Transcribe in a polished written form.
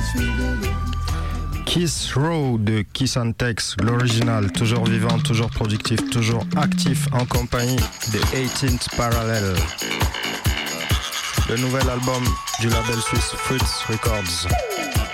Kiss Row de Kiss and Tex, l'original, toujours vivant, toujours productif, toujours actif en compagnie de 18th Parallel. Le nouvel album du label suisse Fritz Records.